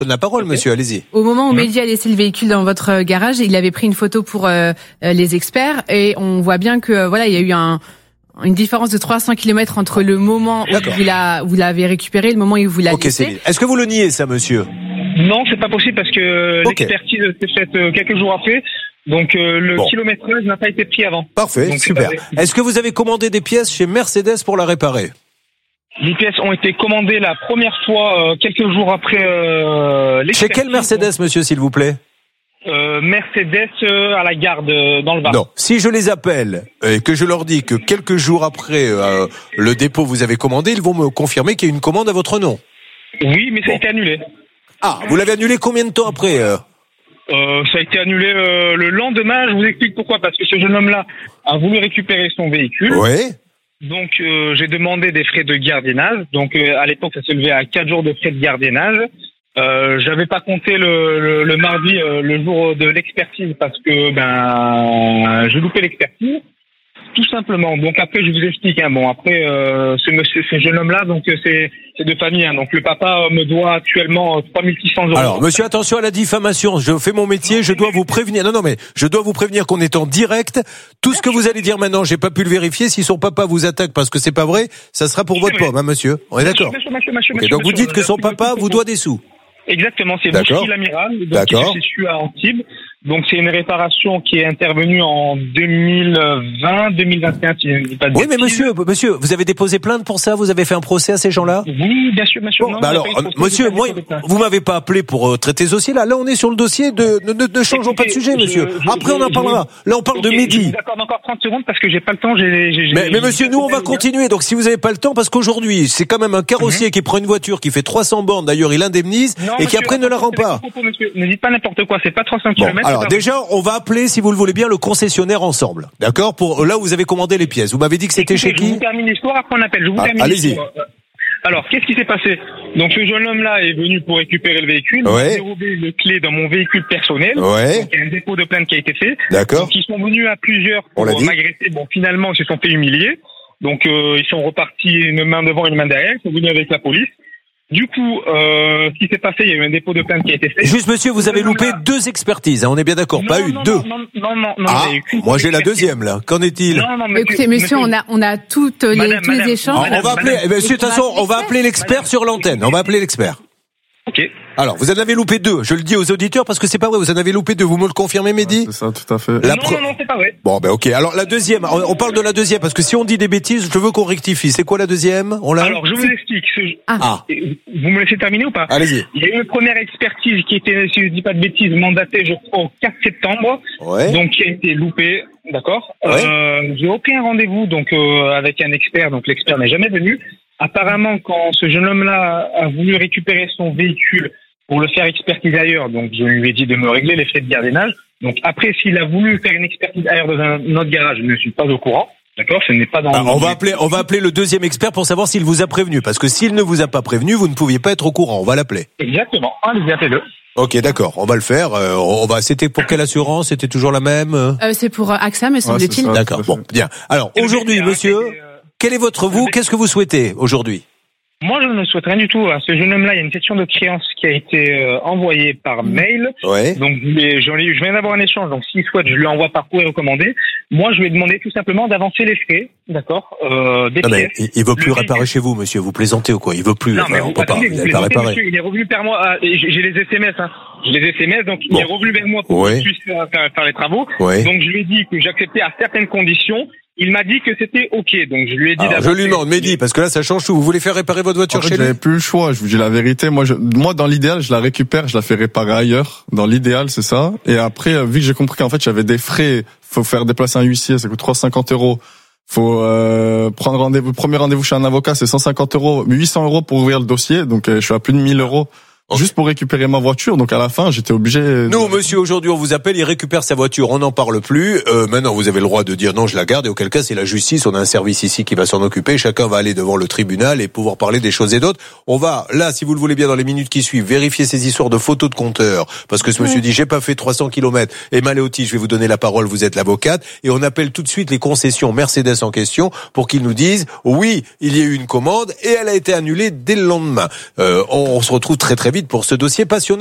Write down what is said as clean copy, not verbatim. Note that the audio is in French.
La parole, monsieur, allez-y. Au moment où Mehdi a laissé le véhicule dans votre garage, il avait pris une photo pour les experts et on voit bien que voilà, il y a eu une différence de 300 km entre le moment où vous l'avez récupéré et le moment où vous l'avez laissé. Céline. Est-ce que vous le niez, ça, monsieur? Non, c'est pas possible parce que l'expertise s'est faite quelques jours après. Donc le kilométrage n'a pas été pris avant. Parfait, donc, super. Est-ce que vous avez commandé des pièces chez Mercedes pour la réparer? Les pièces ont été commandées la première fois quelques jours après l'expertise. Chez quelle Mercedes, monsieur, s'il vous plaît? Mercedes à la gare dans le Var. Non, si je les appelle et que je leur dis que quelques jours après le dépôt vous avez commandé, ils vont me confirmer qu'il y a une commande à votre nom. Oui, mais ça a été annulé. Ah, vous l'avez annulé combien de temps après Ça a été annulé le lendemain. Je vous explique pourquoi. Parce que ce jeune homme-là a voulu récupérer son véhicule. Oui. Donc j'ai demandé des frais de gardiennage. Donc à l'époque, ça s'élevait à 4 jours de frais de gardiennage. J'avais pas compté le mardi, le jour de l'expertise, parce que j'ai loupé l'expertise, tout simplement. Donc après, je vous explique. Après, ce jeune homme-là, donc c'est de famille. Donc le papa me doit actuellement 3600 €. Alors, monsieur, attention à la diffamation. Je fais mon métier. Je dois vous prévenir. Non, mais je dois vous prévenir qu'on est en direct. Tout ce que vous allez dire maintenant, j'ai pas pu le vérifier. Si son papa vous attaque parce que c'est pas vrai, ça sera pour votre pomme, monsieur. On est d'accord? Donc vous dites que son papa vous doit des sous. Exactement, c'est Boucherie l'Amiral, donc qui se situe à Antibes. Donc c'est une réparation qui est intervenue en 2020-2021, si je ne dis pas de bêtises. Oui, mais monsieur, vous avez déposé plainte pour ça? Vous avez fait un procès à ces gens-là? Oui, bien sûr, monsieur. Bon, alors, monsieur, moi, vous m'avez pas appelé pour traiter ce dossier-là. Là, on est sur le dossier ne changeons pas de sujet, monsieur. Après, on en parlera. Là, on parle de Mehdi. Je vous accorde encore 30 secondes parce que j'ai pas le temps. Mais monsieur, nous, on va continuer. Donc, si vous avez pas le temps, parce qu'aujourd'hui, c'est quand même un carrossier qui prend une voiture qui fait 300 bornes. D'ailleurs, il indemnise et qui après ne la rend pas. Ne dites pas n'importe quoi. C'est pas 300 km. Alors, déjà, on va appeler, si vous le voulez bien, le concessionnaire ensemble. D'accord? Pour là où vous avez commandé les pièces. Vous m'avez dit que c'était chez qui? Je vous termine l'histoire, après on appelle. Allez-y. Alors, qu'est-ce qui s'est passé? Donc, ce jeune homme-là est venu pour récupérer le véhicule. Il a dérobé les clés dans mon véhicule personnel. Donc, il y a un dépôt de plainte qui a été fait. D'accord. Donc, ils sont venus à plusieurs pour m'agresser. Bon, finalement, ils se sont fait humilier. Donc, ils sont repartis une main devant, une main derrière. Ils sont venus avec la police. Du coup, ce qui s'est passé, il y a eu un dépôt de plainte qui a été fait. Juste, monsieur, vous avez loupé 2 expertises, on est bien d'accord, pas une, 2. Non. Moi j'ai la deuxième, là. Qu'en est-il? Écoutez, monsieur, on a tous les échanges. On va appeler, monsieur, de toute façon, on va appeler l'expert sur l'antenne. On va appeler l'expert. Ok. Alors, vous en avez loupé 2. Je le dis aux auditeurs parce que c'est pas vrai. Vous en avez loupé 2. Vous me le confirmez, Mehdi? C'est ça, tout à fait. Non, c'est pas vrai. Bon, ok. Alors, la deuxième. On parle de la deuxième parce que si on dit des bêtises, je veux qu'on rectifie. C'est quoi la deuxième? Alors, je vous explique. Vous me laissez terminer ou pas? Allez-y. Il y a eu une première expertise qui était, si je dis pas de bêtises, mandatée, je crois, au 4 septembre. Ouais. Donc, qui a été loupée. D'accord? Ouais. J'ai aucun rendez-vous, donc, avec un expert. Donc, l'expert n'est jamais venu. Apparemment, quand ce jeune homme-là a voulu récupérer son véhicule pour le faire expertiser ailleurs, donc je lui ai dit de me régler les frais de gardiennage. Donc après, s'il a voulu faire une expertise ailleurs dans un autre garage, je ne suis pas au courant. D'accord, ce n'est pas dans. On va appeler le deuxième expert pour savoir s'il vous a prévenu, parce que s'il ne vous a pas prévenu, vous ne pouviez pas être au courant. On va l'appeler. Exactement. Allez-y, appelez-le. Ok, d'accord. On va le faire. C'était pour quelle assurance? C'était toujours la même? C'est pour AXA, me semble-t-il. D'accord. Bon, bien. Alors aujourd'hui, monsieur, quel est qu'est-ce que vous souhaitez aujourd'hui? Moi, je ne souhaite rien du tout. Ce jeune homme-là, il y a une session de créance qui a été envoyée par mail. Ouais. Donc, je viens d'avoir un échange. Donc, s'il souhaite, je lui envoie par courrier recommandé. Moi, je lui ai demandé tout simplement d'avancer les frais, d'accord, des pièces. Mais il veut plus réparer chez vous, monsieur. Vous plaisantez ou quoi? Il veut plus. Non, mais on peut pas. Vous n'allez pas réparer. Monsieur, il est revenu vers moi. J'ai les SMS. J'ai les SMS. Donc, il est revenu vers moi pour que je puisse faire les travaux. Ouais. Donc, je lui ai dit que j'acceptais à certaines conditions. Il m'a dit que c'était ok, donc je lui ai dit. Alors, je lui demande, Mehdi, parce que là, ça change tout. Vous voulez faire réparer votre voiture chez lui? J'avais plus le choix. Je vous dis la vérité. Moi, dans l'idéal, je la récupère, je la fais réparer ailleurs. Dans l'idéal, c'est ça. Et après, vu que j'ai compris qu'en fait, j'avais des frais, faut faire déplacer un huissier, ça coûte 350 €. Faut prendre rendez-vous. Premier rendez-vous chez un avocat, c'est 150 €, 800 € pour ouvrir le dossier. Donc, je suis à plus de 1000 €. Juste pour récupérer ma voiture, donc à la fin j'étais obligé. Nous, monsieur, aujourd'hui on vous appelle, il récupère sa voiture, on n'en parle plus. Maintenant vous avez le droit de dire non, je la garde, et auquel cas c'est la justice, on a un service ici qui va s'en occuper, chacun va aller devant le tribunal et pouvoir parler des choses et d'autres. On va, là, si vous le voulez bien, dans les minutes qui suivent, vérifier ces histoires de photos de compteur, parce que ce monsieur dit j'ai pas fait 300 km. Et Maléoti, je vais vous donner la parole, vous êtes l'avocate, et on appelle tout de suite les concessions Mercedes en question pour qu'ils nous disent oui, il y a eu une commande et elle a été annulée dès le lendemain. On se retrouve très très vite. vite pour ce dossier passionnant.